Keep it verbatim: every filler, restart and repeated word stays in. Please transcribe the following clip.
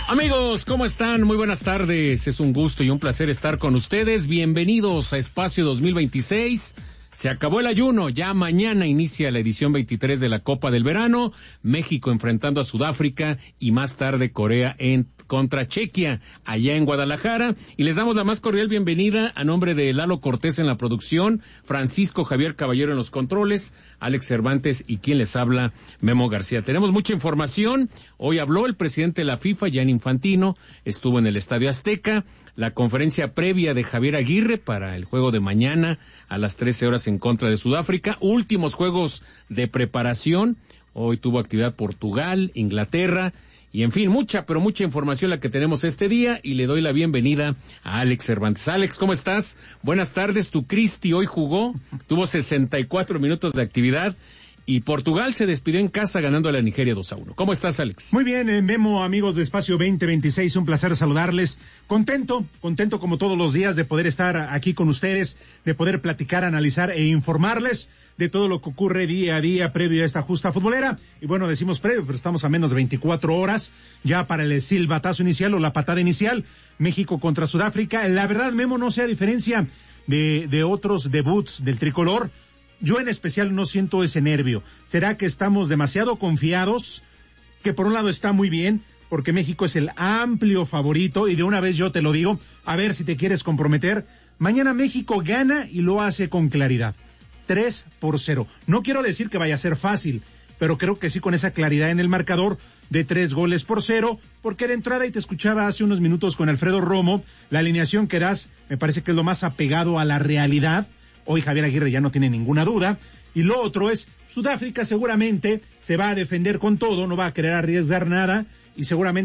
Amigos, ¿cómo están? Muy buenas tardes. Es un gusto y un placer estar con ustedes. Bienvenidos a Espacio dos mil veintiséis. Se acabó el ayuno, ya mañana inicia la edición veintitrés de la Copa del Verano, México enfrentando a Sudáfrica y más tarde Corea en contra Chequia, allá en Guadalajara, y les damos la más cordial bienvenida a nombre de Lalo Cortés en la producción, Francisco Javier Caballero en los controles, Alex Cervantes y quien les habla, Memo García. Tenemos mucha información, hoy habló el presidente de la FIFA, Gianni Infantino, estuvo en el Estadio Azteca, la conferencia previa de Javier Aguirre para el juego de mañana a las trece horas en contra de Sudáfrica, últimos juegos de preparación, hoy tuvo actividad Portugal, Inglaterra, y en fin, mucha, pero mucha información la que tenemos este día, y le doy la bienvenida a Alex Cervantes. Alex, ¿cómo estás? Buenas tardes, tu Cristi hoy jugó, tuvo sesenta y cuatro minutos de actividad, y Portugal se despidió en casa ganando a la Nigeria dos a uno. ¿Cómo estás, Alex? Muy bien, eh, Memo, amigos de Espacio veinte veintiséis, un placer saludarles. Contento, contento como todos los días de poder estar aquí con ustedes, de poder platicar, analizar e informarles de todo lo que ocurre día a día previo a esta justa futbolera. Y bueno, decimos previo, pero estamos a menos de veinticuatro horas ya para el silbatazo inicial o la patada inicial. México contra Sudáfrica. La verdad, Memo, no sé, a diferencia de, de otros debuts del tricolor, yo en especial no siento ese nervio. ¿Será que estamos demasiado confiados? Que por un lado está muy bien, porque México es el amplio favorito, y de una vez yo te lo digo, a ver si te quieres comprometer. Mañana México gana y lo hace con claridad. tres por cero. No quiero decir que vaya a ser fácil, pero creo que sí con esa claridad en el marcador de tres goles por cero, porque de entrada, y te escuchaba hace unos minutos con Alfredo Romo, la alineación que das me parece que es lo más apegado a la realidad. Hoy Javier Aguirre ya no tiene ninguna duda. Y lo otro es, Sudáfrica seguramente se va a defender con todo, no va a querer arriesgar nada, y seguramente